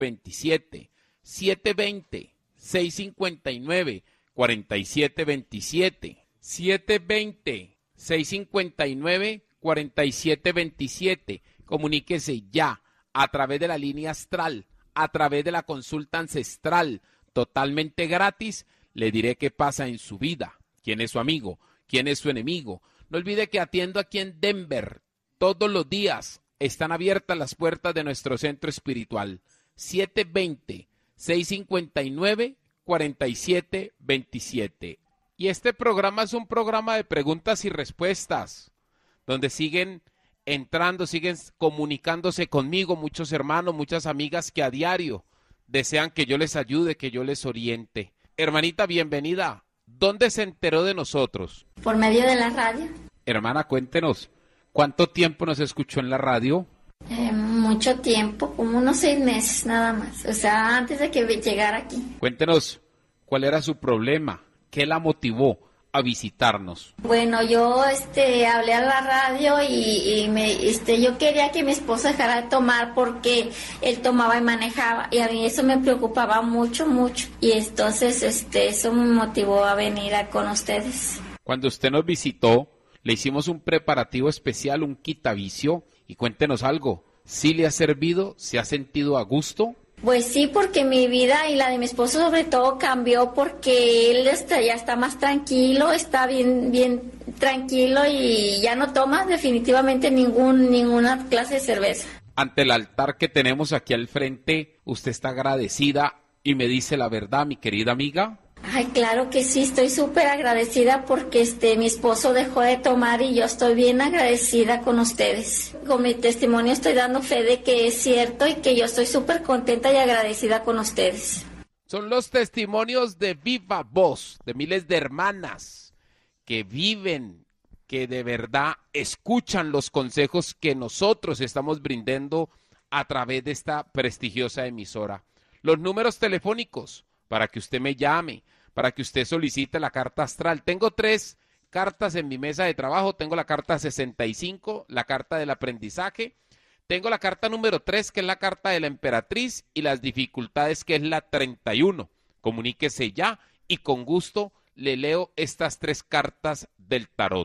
27, 720-659-4727, 720-659-4727. Comuníquese ya a través de la línea astral, a través de la consulta ancestral, totalmente gratis. Le diré qué pasa en su vida, quién es su amigo, quién es su enemigo. No olvide que atiendo aquí en Denver todos los días. Están abiertas las puertas de nuestro centro espiritual. 720-659-4727. Y este programa es un programa de preguntas y respuestas, donde siguen entrando, siguen comunicándose conmigo muchos hermanos, muchas amigas que a diario desean que yo les ayude, que yo les oriente. Hermanita, bienvenida. ¿Dónde se enteró de nosotros? Por medio de la radio. Hermana, cuéntenos, ¿cuánto tiempo nos escuchó en la radio? Mucho tiempo, como unos 6 meses nada más. O sea, antes de que llegara aquí. Cuéntenos, ¿cuál era su problema? ¿Qué la motivó a visitarnos? Bueno, yo hablé a la radio y yo quería que mi esposo dejara de tomar porque él tomaba y manejaba y a mí eso me preocupaba mucho, mucho. Y entonces eso me motivó a venir con ustedes. Cuando usted nos visitó, le hicimos un preparativo especial, un quitavicio, y cuéntenos algo, ¿sí le ha servido? ¿Se ha sentido a gusto? Pues sí, porque mi vida y la de mi esposo sobre todo cambió porque él ya está más tranquilo, está bien tranquilo y ya no toma definitivamente ninguna clase de cerveza. Ante el altar que tenemos aquí al frente, ¿usted está agradecida y me dice la verdad, mi querida amiga? Ay, claro que sí, estoy súper agradecida porque mi esposo dejó de tomar y yo estoy bien agradecida con ustedes. Con mi testimonio estoy dando fe de que es cierto y que yo estoy súper contenta y agradecida con ustedes. Son los testimonios de viva voz de miles de hermanas que viven, que de verdad escuchan los consejos que nosotros estamos brindando a través de esta prestigiosa emisora. Los números telefónicos para que usted me llame, para que usted solicite la carta astral. Tengo 3 cartas en mi mesa de trabajo. Tengo la carta 65, la carta del aprendizaje. Tengo la carta número 3, que es la carta de la emperatriz, y las dificultades, que es la 31. Comuníquese ya y con gusto le leo estas 3 cartas del tarot.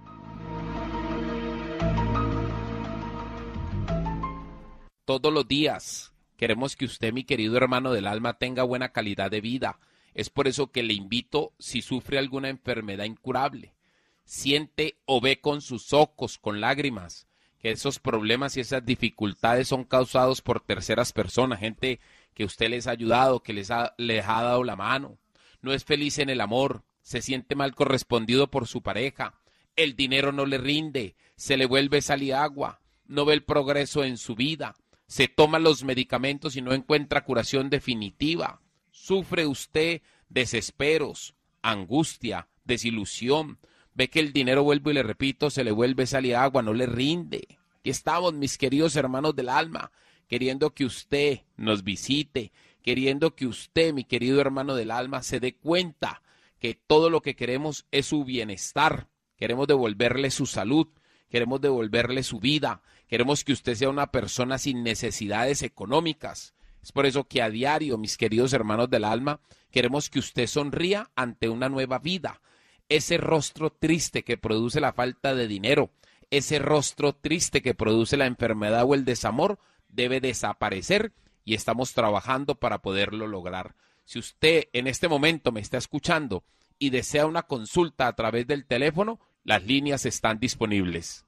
Todos los días queremos que usted, mi querido hermano del alma, tenga buena calidad de vida. Es por eso que le invito, si sufre alguna enfermedad incurable, siente o ve con sus ojos, con lágrimas, que esos problemas y esas dificultades son causados por terceras personas, gente que usted les ha ayudado, que les ha dado la mano. No es feliz en el amor, se siente mal correspondido por su pareja, el dinero no le rinde, se le vuelve sal y agua, no ve el progreso en su vida. Se toma los medicamentos y no encuentra curación definitiva. Sufre usted desesperos, angustia, desilusión. Ve que el dinero, vuelvo y le repito, se le vuelve sal y agua, no le rinde. Aquí estamos, mis queridos hermanos del alma, queriendo que usted nos visite, queriendo que usted, mi querido hermano del alma, se dé cuenta que todo lo que queremos es su bienestar. Queremos devolverle su salud, queremos devolverle su vida. Queremos que usted sea una persona sin necesidades económicas. Es por eso que a diario, mis queridos hermanos del alma, queremos que usted sonría ante una nueva vida. Ese rostro triste que produce la falta de dinero, ese rostro triste que produce la enfermedad o el desamor, debe desaparecer y estamos trabajando para poderlo lograr. Si usted en este momento me está escuchando y desea una consulta a través del teléfono, las líneas están disponibles.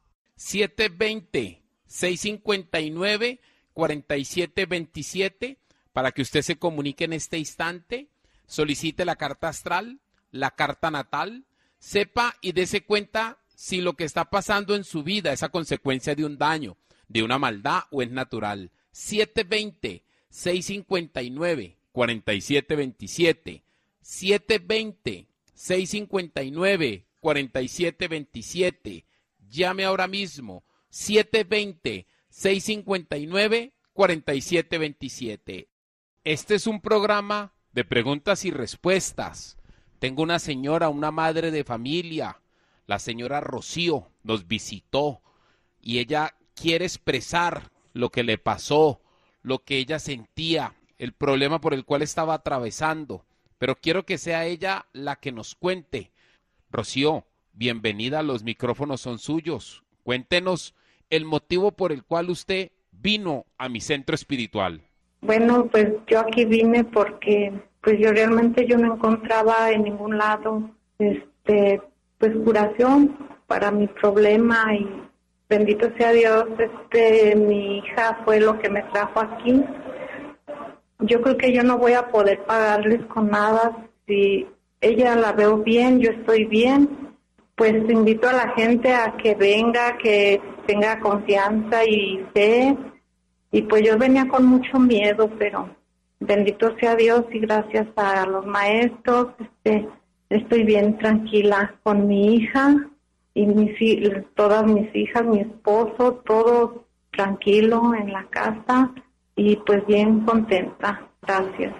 720-659-4727 para que usted se comunique en este instante, solicite la carta astral, la carta natal, sepa y dése cuenta si lo que está pasando en su vida es a consecuencia de un daño, de una maldad o es natural. 720-659-4727, 720-659-4727. Llame ahora mismo, 720-659-4727. Este es un programa de preguntas y respuestas. Tengo una señora, una madre de familia, la señora Rocío, nos visitó y ella quiere expresar lo que le pasó, lo que ella sentía, el problema por el cual estaba atravesando, pero quiero que sea ella la que nos cuente. Rocío, bienvenida, los micrófonos son suyos. Cuéntenos el motivo por el cual usted vino a mi centro espiritual. Bueno, pues yo aquí vine porque pues yo realmente no encontraba en ningún lado pues curación para mi problema, y bendito sea Dios, mi hija fue lo que me trajo aquí. Yo creo que yo no voy a poder pagarles con nada. Si ella la veo bien, yo estoy bien, pues invito a la gente a que venga, que tenga confianza y fe. Y pues yo venía con mucho miedo, pero bendito sea Dios y gracias a los maestros, estoy bien tranquila con mi hija y todas mis hijas, mi esposo, todo tranquilo en la casa y pues bien contenta. Gracias.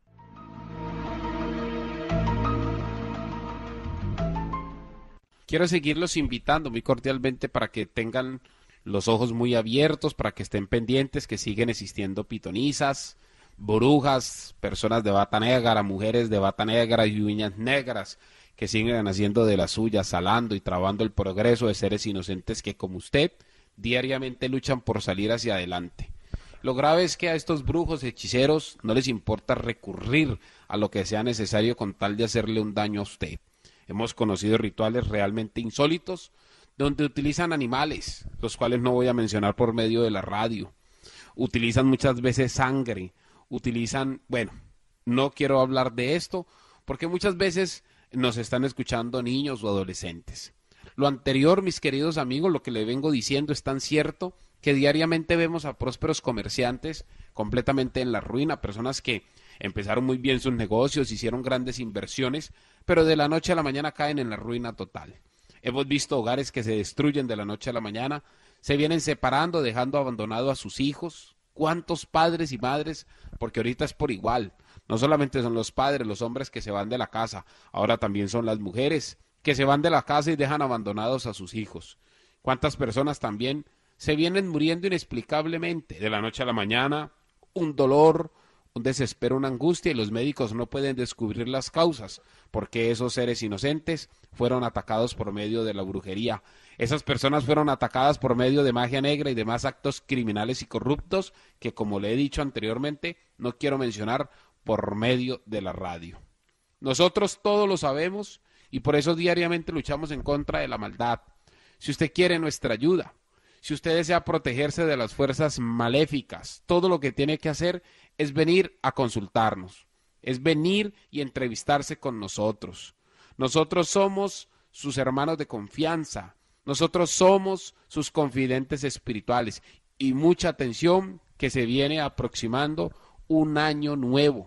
Quiero seguirlos invitando muy cordialmente para que tengan los ojos muy abiertos, para que estén pendientes que siguen existiendo pitonisas, brujas, personas de bata negra, mujeres de bata negra y uñas negras que siguen haciendo de las suyas, salando y trabando el progreso de seres inocentes que, como usted, diariamente luchan por salir hacia adelante. Lo grave es que a estos brujos hechiceros no les importa recurrir a lo que sea necesario con tal de hacerle un daño a usted. Hemos conocido rituales realmente insólitos donde utilizan animales, los cuales no voy a mencionar por medio de la radio. Utilizan muchas veces sangre, no quiero hablar de esto porque muchas veces nos están escuchando niños o adolescentes. Lo anterior, mis queridos amigos, lo que le vengo diciendo es tan cierto que diariamente vemos a prósperos comerciantes completamente en la ruina, personas que empezaron muy bien sus negocios, hicieron grandes inversiones, pero de la noche a la mañana caen en la ruina total. Hemos visto hogares que se destruyen de la noche a la mañana, se vienen separando, dejando abandonado a sus hijos. ¿Cuántos padres y madres? Porque ahorita es por igual. No solamente son los padres, los hombres que se van de la casa, ahora también son las mujeres que se van de la casa y dejan abandonados a sus hijos. ¿Cuántas personas también se vienen muriendo inexplicablemente de la noche a la mañana? Un dolor, un desespero, una angustia, y los médicos no pueden descubrir las causas, porque esos seres inocentes fueron atacados por medio de la brujería. Esas personas fueron atacadas por medio de magia negra y demás actos criminales y corruptos que, como le he dicho anteriormente, no quiero mencionar por medio de la radio. Nosotros todos lo sabemos y por eso diariamente luchamos en contra de la maldad. Si usted quiere nuestra ayuda, si usted desea protegerse de las fuerzas maléficas, todo lo que tiene que hacer es venir a consultarnos, es venir y entrevistarse con nosotros. Nosotros somos sus hermanos de confianza, nosotros somos sus confidentes espirituales, y mucha atención que se viene aproximando un año nuevo,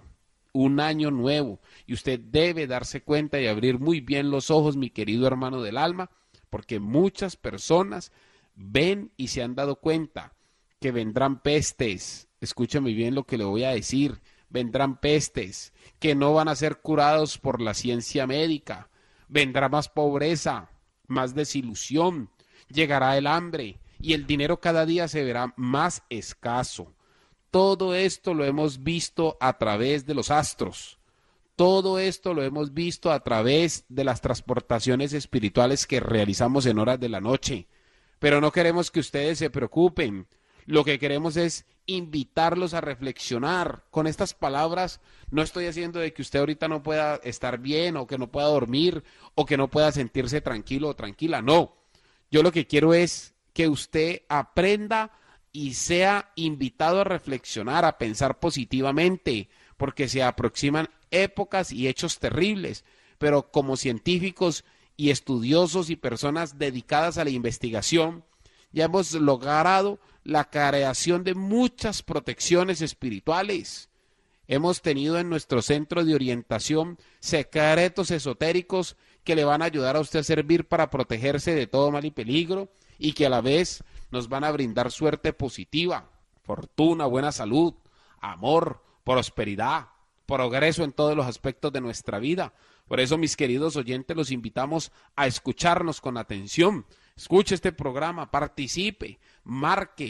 y usted debe darse cuenta y abrir muy bien los ojos, mi querido hermano del alma, porque muchas personas ven y se han dado cuenta que vendrán pestes. Escúcheme bien lo que le voy a decir. Vendrán pestes que no van a ser curados por la ciencia médica. Vendrá más pobreza, más desilusión. Llegará el hambre y el dinero cada día se verá más escaso. Todo esto lo hemos visto a través de los astros. Todo esto lo hemos visto a través de las transportaciones espirituales que realizamos en horas de la noche. Pero no queremos que ustedes se preocupen. Lo que queremos es invitarlos a reflexionar. Con estas palabras no estoy haciendo de que usted ahorita no pueda estar bien o que no pueda dormir o que no pueda sentirse tranquilo o tranquila. No, yo lo que quiero es que usted aprenda y sea invitado a reflexionar, a pensar positivamente, porque se aproximan épocas y hechos terribles. Pero como científicos y estudiosos y personas dedicadas a la investigación, ya hemos logrado la creación de muchas protecciones espirituales. Hemos tenido en nuestro centro de orientación secretos esotéricos que le van a ayudar a usted a servir para protegerse de todo mal y peligro, y que a la vez nos van a brindar suerte positiva, fortuna, buena salud, amor, prosperidad, progreso en todos los aspectos de nuestra vida. Por eso, mis queridos oyentes, los invitamos a escucharnos con atención. Escuche este programa, participe, marque,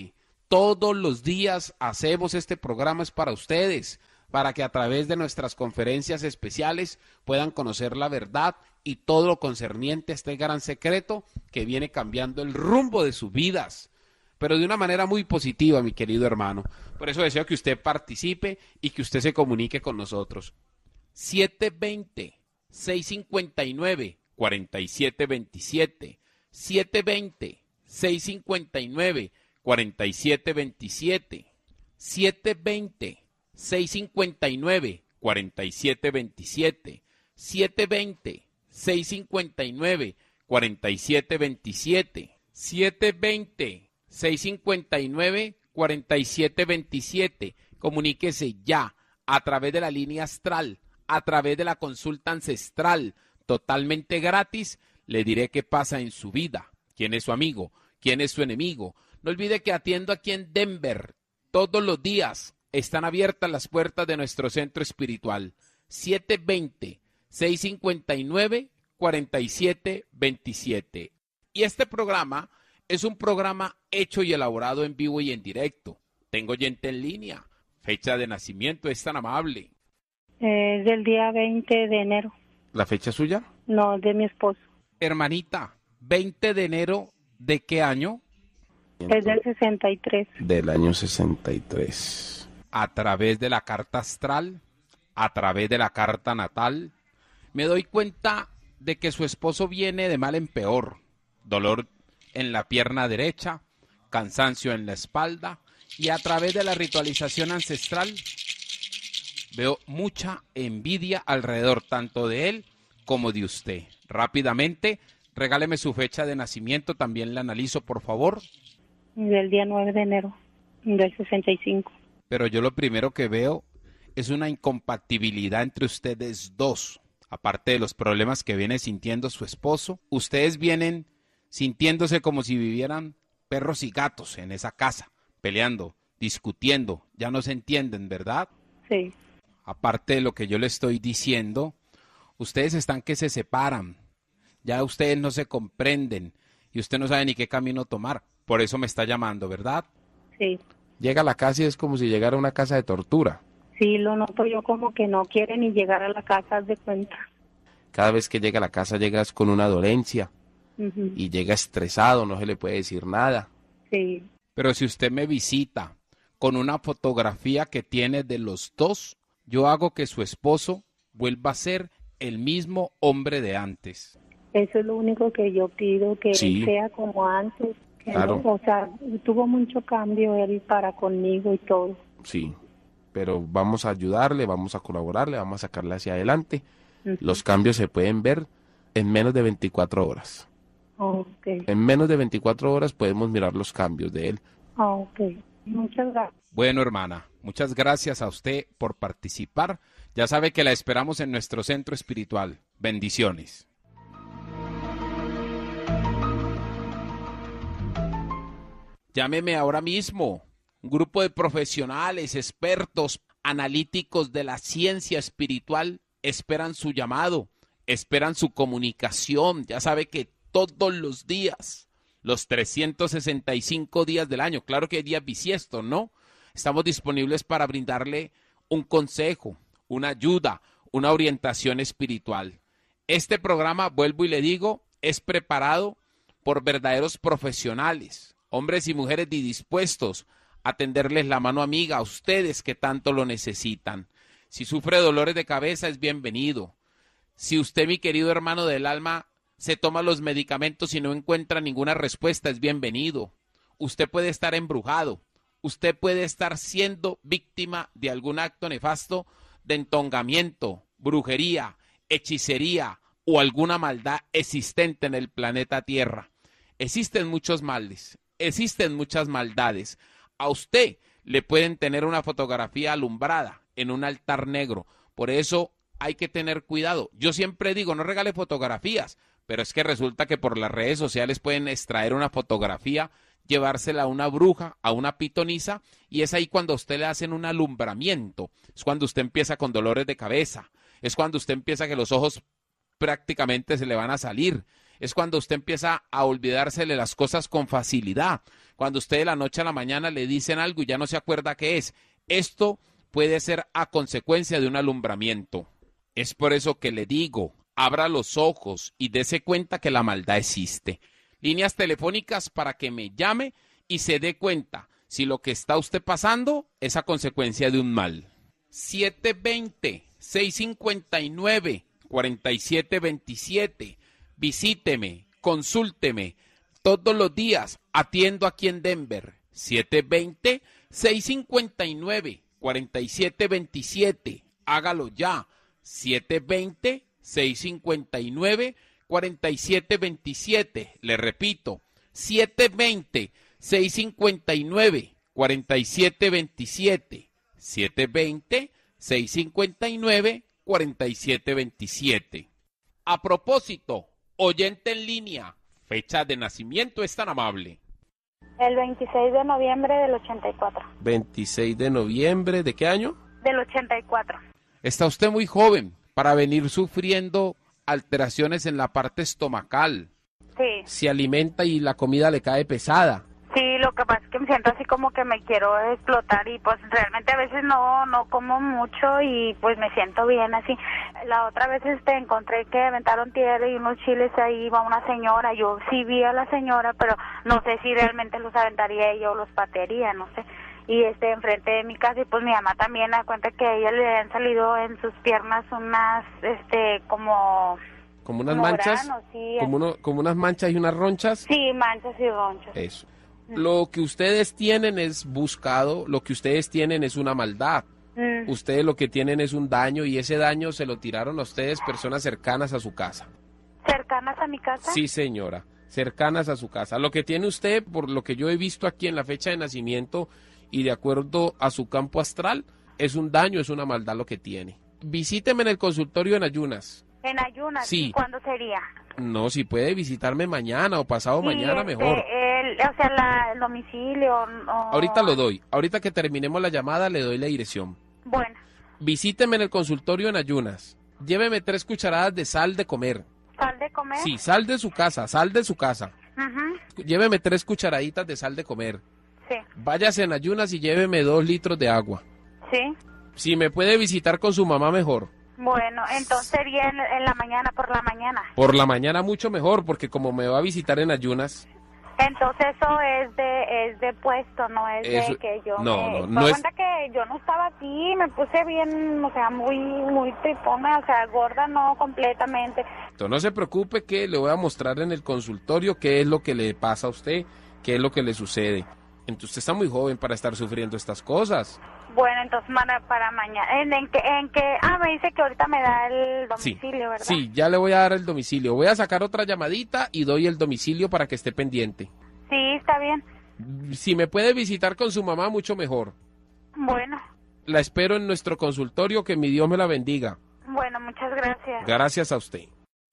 Todos los días hacemos este programa, es para ustedes, para que a través de nuestras conferencias especiales puedan conocer la verdad y todo lo concerniente a este gran secreto que viene cambiando el rumbo de sus vidas, pero de una manera muy positiva, mi querido hermano. Por eso deseo que usted participe y que usted se comunique con nosotros. 720-659-4727, 720-659-4727, 720-659-4727, 720-659-4727, 720-659-4727. Comuníquese ya a través de la línea astral, a través de la consulta ancestral, totalmente gratis. Le diré qué pasa en su vida, quién es su amigo, quién es su enemigo. No olvide que atiendo aquí en Denver todos los días. Están abiertas las puertas de nuestro centro espiritual. 720-659-4727. Y este programa es un programa hecho y elaborado en vivo y en directo. Tengo oyente en línea. Fecha de nacimiento, es tan amable. Del día 20 de enero. ¿La fecha suya? No, de mi esposo. Hermanita, 20 de enero, ¿de qué año? Es del 63. Del año 63. A través de la carta astral, a través de la carta natal, me doy cuenta de que su esposo viene de mal en peor. Dolor en la pierna derecha, cansancio en la espalda, y a través de la ritualización ancestral veo mucha envidia alrededor tanto de él como de usted. Rápidamente, regáleme su fecha de nacimiento, también la analizo, por favor. Del día 9 de enero del 65. Pero yo lo primero que veo es una incompatibilidad entre ustedes dos. Aparte de los problemas que viene sintiendo su esposo, ustedes vienen sintiéndose como si vivieran perros y gatos en esa casa, peleando, discutiendo, ya no se entienden, ¿verdad? Sí. Aparte de lo que yo le estoy diciendo, ustedes están que se separan, ya ustedes no se comprenden y usted no sabe ni qué camino tomar, por eso me está llamando, ¿verdad? Sí. Llega a la casa y es como si llegara a una casa de tortura. Sí, lo noto yo como que no quiere ni llegar a la casa, haz de cuenta. Cada vez que llega a la casa llegas con una dolencia y llega estresado, no se le puede decir nada. Sí. Pero si usted me visita con una fotografía que tiene de los dos, yo hago que su esposo vuelva a ser el mismo hombre de antes. Eso es lo único que yo pido, que Sí. él sea como antes. Que Claro. no, o sea, tuvo mucho cambio él para conmigo y todo. Sí, pero vamos a ayudarle, vamos a colaborarle, vamos a sacarle hacia adelante. Los cambios se pueden ver en menos de 24 horas. Ok. En menos de 24 horas podemos mirar los cambios de él. Ok. Muchas gracias. Bueno, hermana, muchas gracias a usted por participar. Ya sabe que la esperamos en nuestro centro espiritual. Bendiciones. Llámeme ahora mismo. Un grupo de profesionales, expertos, analíticos de la ciencia espiritual esperan su llamado, esperan su comunicación. Ya sabe que todos los días, los 365 días del año, claro que hay días bisiestos, ¿no? Estamos disponibles para brindarle un consejo, una ayuda, una orientación espiritual. Este programa, vuelvo y le digo, es preparado por verdaderos profesionales, hombres y mujeres dispuestos a tenderles la mano amiga a ustedes que tanto lo necesitan. Si sufre dolores de cabeza, es bienvenido. Si usted, mi querido hermano del alma, se toma los medicamentos y no encuentra ninguna respuesta, es bienvenido. Usted puede estar embrujado. Usted puede estar siendo víctima de algún acto nefasto de entongamiento, brujería, hechicería o alguna maldad existente en el planeta Tierra. Existen muchos males, existen muchas maldades. A usted le pueden tener una fotografía alumbrada en un altar negro. Por eso hay que tener cuidado. Yo siempre digo, no regale fotografías, pero es que resulta que por las redes sociales pueden extraer una fotografía, llevársela a una bruja, a una pitonisa, y es ahí cuando a usted le hacen un alumbramiento. Es cuando usted empieza con dolores de cabeza. Es cuando usted empieza que los ojos prácticamente se le van a salir. es cuando usted empieza a olvidársele las cosas con facilidad. Cuando usted de la noche a la mañana le dicen algo y ya no se acuerda qué es. Esto puede ser a consecuencia de un alumbramiento. Es por eso que le digo, abra los ojos y dése cuenta que la maldad existe. Líneas telefónicas para que me llame y se dé cuenta si lo que está usted pasando es a consecuencia de un mal. 720-659-4727. Visíteme, consúlteme. Todos los días atiendo aquí en Denver. 720-659-4727. Hágalo ya. 720-659-4727. Le repito, 720-659-4727. 720-659-4727. A propósito, oyente en línea, fecha de nacimiento es tan amable. El 26 de noviembre del 84. 26 de noviembre, ¿de qué año? Del 84. Está usted muy joven para venir sufriendo alteraciones en la parte estomacal. Sí. Se alimenta y la comida le cae pesada. Sí, lo que pasa es que me siento así como que me quiero explotar y pues realmente a veces no como mucho y pues me siento bien así. La otra vez encontré que aventaron tierra y unos chiles ahí, iba una señora, yo sí vi a la señora, pero no sé si realmente los aventaría ella o los patearía, no sé. Y enfrente de mi casa y pues mi mamá también da cuenta que a ella le han salido en sus piernas unas como unas manchas, granos, sí, como unas manchas y unas ronchas. Sí, manchas y ronchas. Eso. Lo que ustedes tienen es buscado, lo que ustedes tienen es una maldad. Ustedes lo que tienen es un daño y ese daño se lo tiraron a ustedes personas cercanas a su casa. ¿Cercanas a mi casa? Sí, señora, cercanas a su casa. Lo que tiene usted, por lo que yo he visto aquí en la fecha de nacimiento y de acuerdo a su campo astral, es un daño, es una maldad lo que tiene. Visíteme en el consultorio en ayunas. ¿En ayunas? Sí. ¿Y cuándo sería? No, si puede visitarme mañana o pasado mañana, mejor. El domicilio. Ahorita lo doy. Ahorita que terminemos la llamada le doy la dirección. Bueno. Visíteme en el consultorio en ayunas. Lléveme 3 cucharadas de sal de comer. ¿Sal de comer? Sí, sal de su casa. Lléveme 3 cucharaditas de sal de comer. Sí. Váyase en ayunas y lléveme 2 litros de agua. Sí. Si me puede visitar con su mamá, mejor. Bueno, entonces sería en la mañana, por la mañana. Por la mañana mucho mejor, porque como me va a visitar en ayunas. Entonces eso es de puesto, no es eso, de que yo no es... cuenta que yo no estaba así, me puse bien, o sea, muy tripona, o sea, gorda no completamente. Entonces no se preocupe que le voy a mostrar en el consultorio qué es lo que le pasa a usted, qué es lo que le sucede. Entonces usted está muy joven para estar sufriendo estas cosas. Bueno, entonces para mañana. ¿En qué? Me dice que ahorita me da el domicilio, sí, ¿verdad? Sí, ya le voy a dar el domicilio. Voy a sacar otra llamadita y doy el domicilio para que esté pendiente. Sí, está bien. Si me puede visitar con su mamá, mucho mejor. Bueno. La espero en nuestro consultorio, que mi Dios me la bendiga. Bueno, muchas gracias. Gracias a usted.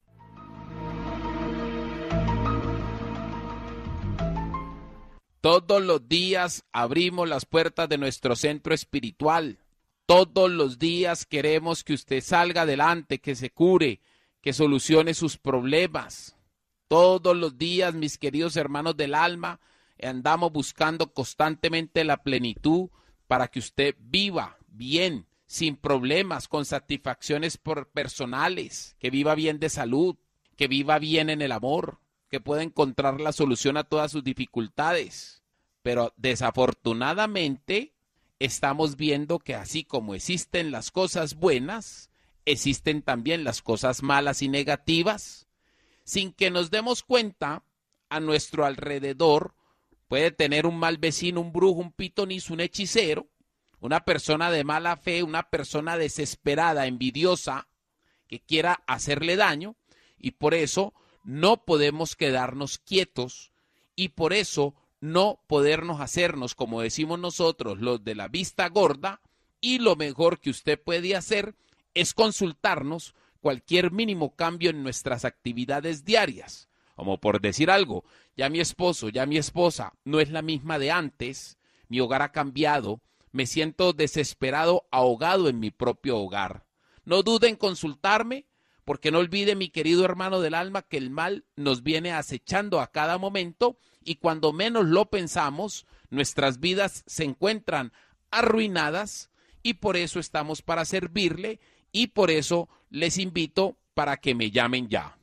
Todos los días abrimos las puertas de nuestro centro espiritual. Todos los días queremos que usted salga adelante, que se cure, que solucione sus problemas. Todos los días, mis queridos hermanos del alma, andamos buscando constantemente la plenitud para que usted viva bien, sin problemas, con satisfacciones personales, que viva bien de salud, que viva bien en el amor, que pueda encontrar la solución a todas sus dificultades. Pero desafortunadamente estamos viendo que así como existen las cosas buenas, existen también las cosas malas y negativas. Sin que nos demos cuenta, a nuestro alrededor puede tener un mal vecino, un brujo, un pitonizo, un hechicero, una persona de mala fe, una persona desesperada, envidiosa, que quiera hacerle daño, y por eso no podemos quedarnos quietos, y por eso no podernos hacernos, como decimos nosotros, los de la vista gorda, y lo mejor que usted puede hacer es consultarnos cualquier mínimo cambio en nuestras actividades diarias, como por decir algo, ya mi esposo, ya mi esposa no es la misma de antes, mi hogar ha cambiado, me siento desesperado, ahogado en mi propio hogar. No duden en consultarme, porque no olvide, mi querido hermano del alma, que el mal nos viene acechando a cada momento y cuando menos lo pensamos, nuestras vidas se encuentran arruinadas y por eso estamos para servirle y por eso les invito para que me llamen ya.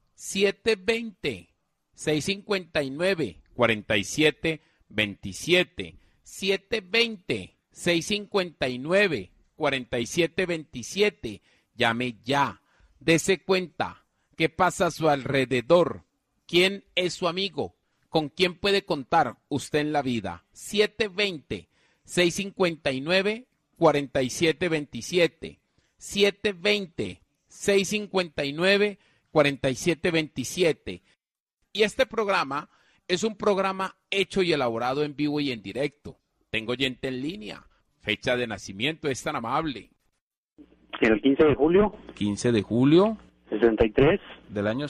720-659-4727, 720-659-4727, llame ya. Dese cuenta qué pasa a su alrededor, quién es su amigo, con quién puede contar usted en la vida. 720-659-4727, 720-659-4727. Y este programa es un programa hecho y elaborado en vivo y en directo. Tengo oyente en línea, fecha de nacimiento, es tan amable. El 15 de julio. 15 de julio. 63. Del año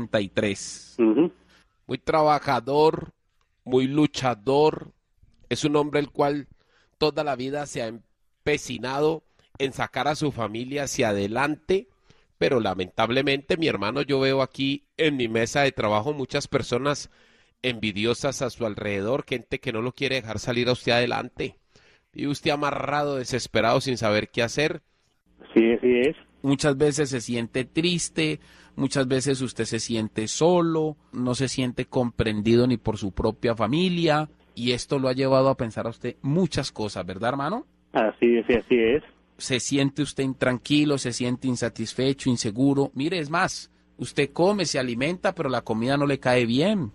63. Uh-huh. Muy trabajador, muy luchador. Es un hombre el cual toda la vida se ha empecinado en sacar a su familia hacia adelante. Pero lamentablemente, mi hermano, yo veo aquí en mi mesa de trabajo muchas personas envidiosas a su alrededor, gente que no lo quiere dejar salir a usted adelante. Y usted amarrado, desesperado, sin saber qué hacer. Sí, así es. Muchas veces se siente triste, muchas veces usted se siente solo, no se siente comprendido ni por su propia familia, y esto lo ha llevado a pensar a usted muchas cosas, ¿verdad, hermano? Así es. Se siente usted intranquilo, se siente insatisfecho, inseguro. Mire, es más, usted come, se alimenta, pero la comida no le cae bien.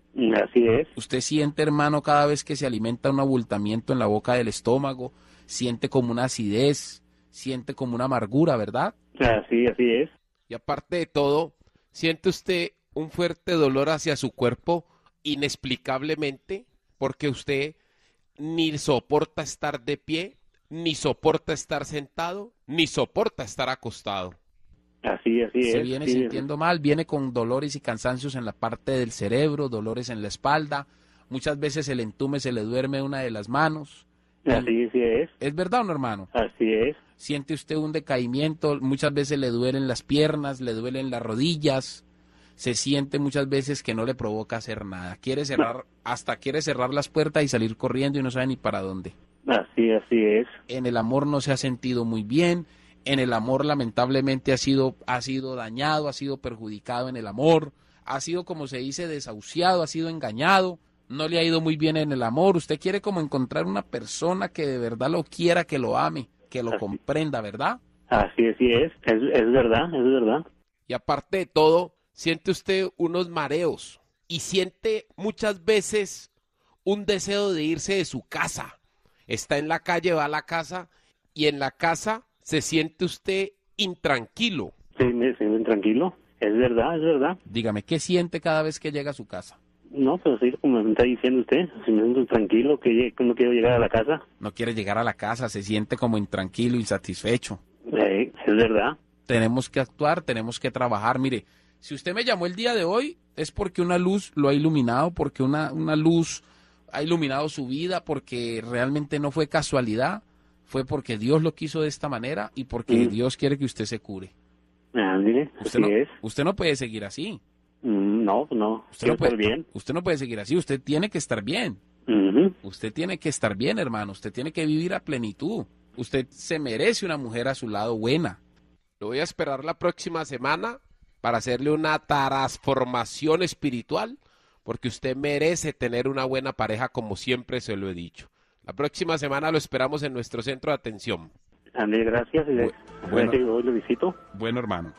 Así es. Usted siente, hermano, cada vez que se alimenta un abultamiento en la boca del estómago, siente como una acidez, siente como una amargura, ¿verdad? Así es. Y aparte de todo, siente usted un fuerte dolor hacia su cuerpo inexplicablemente, porque usted ni soporta estar de pie, ni soporta estar sentado, ni soporta estar acostado. Así es. Se viene sintiendo mal, viene con dolores y cansancios en la parte del cerebro, dolores en la espalda, muchas veces el entume se le duerme una de las manos. Así es. ¿Es verdad o no, hermano? Así es. Siente usted un decaimiento, muchas veces le duelen las piernas, le duelen las rodillas, se siente muchas veces que no le provoca hacer nada. Hasta quiere cerrar las puertas y salir corriendo y no sabe ni para dónde. Así es. En el amor no se ha sentido muy bien, en el amor lamentablemente ha sido dañado, ha sido perjudicado en el amor, ha sido, como se dice, desahuciado, ha sido engañado. No le ha ido muy bien en el amor. Usted quiere como encontrar una persona que de verdad lo quiera, que lo ame, que lo comprenda, ¿verdad? Así es. Es verdad. Y aparte de todo, siente usted unos mareos y siente muchas veces un deseo de irse de su casa. Está en la calle, va a la casa y en la casa se siente usted intranquilo. Sí, me siento intranquilo. Es verdad. Dígame, ¿qué siente cada vez que llega a su casa? No, pero sí, como me está diciendo usted, si me siento tranquilo, que no quiero llegar a la casa. No quiere llegar a la casa, se siente como intranquilo, insatisfecho. Es verdad. Tenemos que actuar, tenemos que trabajar. Mire, si usted me llamó el día de hoy, es porque una luz lo ha iluminado, porque una luz ha iluminado su vida, porque realmente no fue casualidad, fue porque Dios lo quiso de esta manera y porque Dios quiere que usted se cure. Mire, Usted no puede seguir así. No. Usted no puede estar bien. Usted no puede seguir así, usted tiene que estar bien. Usted tiene que estar bien, hermano, usted tiene que vivir a plenitud. Usted se merece una mujer a su lado buena. Lo voy a esperar la próxima semana para hacerle una transformación espiritual, porque usted merece tener una buena pareja, como siempre se lo he dicho. La próxima semana lo esperamos en nuestro centro de atención. Andrés, gracias. Bueno, hoy lo visito. Bueno, hermano.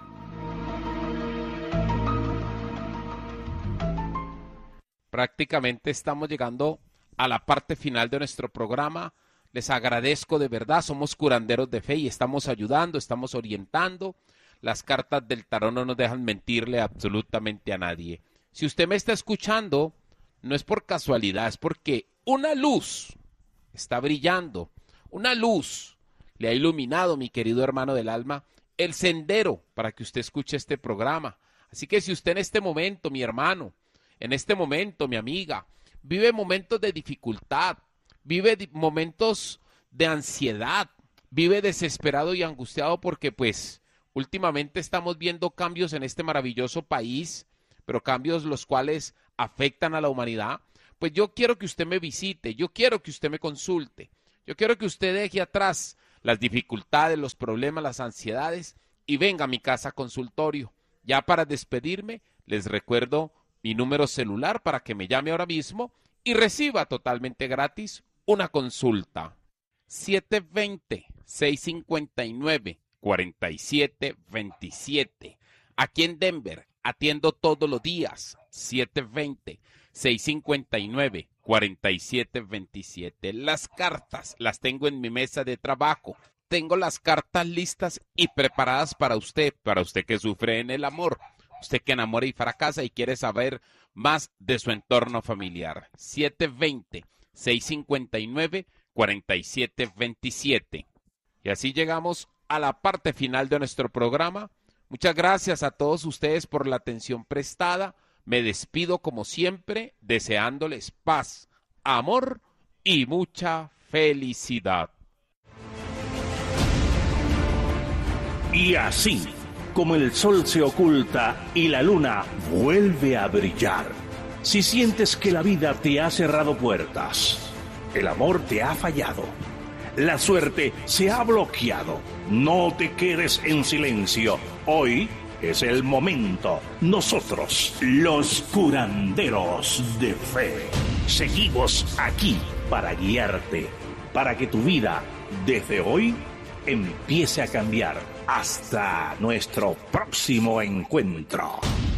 Prácticamente estamos llegando a la parte final de nuestro programa. Les agradezco de verdad, somos curanderos de fe y estamos ayudando, estamos orientando. Las cartas del tarot no nos dejan mentirle absolutamente a nadie. Si usted me está escuchando, no es por casualidad, es porque una luz está brillando, una luz le ha iluminado, mi querido hermano del alma, el sendero para que usted escuche este programa. Así que si usted en este momento, mi hermano, en este momento, mi amiga, vive momentos de dificultad, vive momentos de ansiedad, vive desesperado y angustiado porque pues Últimamente estamos viendo cambios en este maravilloso país, pero cambios los cuales afectan a la humanidad. Pues yo quiero que usted me visite, yo quiero que usted me consulte, yo quiero que usted deje atrás las dificultades, los problemas, las ansiedades y venga a mi casa consultorio. Ya para despedirme, les recuerdo mi número celular para que me llame ahora mismo y reciba totalmente gratis una consulta. 720-659-4727. Aquí en Denver atiendo todos los días. 720-659-4727. Las cartas las tengo en mi mesa de trabajo. Tengo las cartas listas y preparadas para usted que sufre en el amor, usted que enamora y fracasa y quiere saber más de su entorno familiar. 720-659-4727. Y así llegamos a la parte final de nuestro programa. Muchas gracias a todos ustedes por la atención prestada. Me despido como siempre, deseándoles paz, amor y mucha felicidad. Y así, como el sol se oculta y la luna vuelve a brillar, si sientes que la vida te ha cerrado puertas, el amor te ha fallado, la suerte se ha bloqueado, no te quedes en silencio. Hoy es el momento. Nosotros, los curanderos de fe, seguimos aquí para guiarte, para que tu vida, desde hoy, empiece a cambiar. Hasta nuestro próximo encuentro.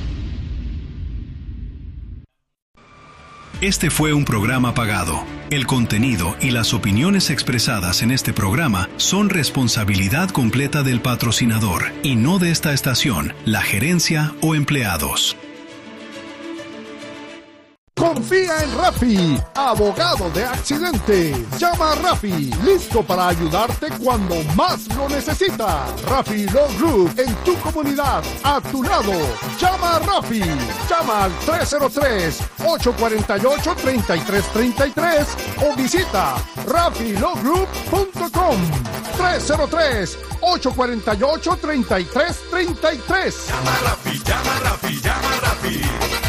Este fue un programa pagado. El contenido y las opiniones expresadas en este programa son responsabilidad completa del patrocinador y no de esta estación, la gerencia o empleados. Confía en Rafi, abogado de accidentes. Llama a Rafi, listo para ayudarte cuando más lo necesitas. Rafi Law Group, en tu comunidad, a tu lado. Llama a Rafi. Llama al 303-848-3333 o visita rafilawgroup.com. 303-848-3333. Llama a Rafi, llama a Rafi, llama a Rafi.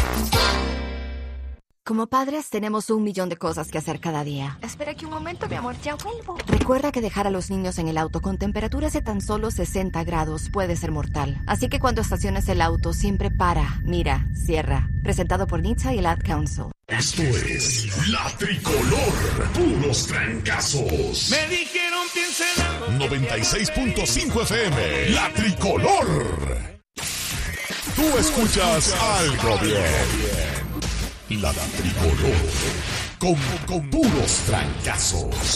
Como padres tenemos 1 millón de cosas que hacer cada día. Espera aquí un momento, mi amor, ya vuelvo. Recuerda que dejar a los niños en el auto con temperaturas de tan solo 60 grados puede ser mortal. Así que cuando estaciones el auto, siempre para, mira, cierra. Presentado por NHTSA y el Ad Council. Esto es La Tricolor, puros trancazos. Me dijeron piensen 96.5 FM, La Tricolor. Tú escuchas algo bien. La Tricolor, con puros trancazos.